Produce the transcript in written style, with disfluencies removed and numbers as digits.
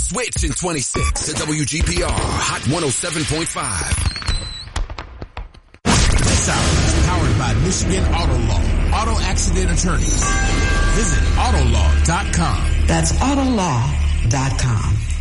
Switch in 26 to WGPR Hot 107.5. This hour is powered by Michigan Auto Law. Auto accident attorneys. Visit Autolaw.com. That's Autolaw.com.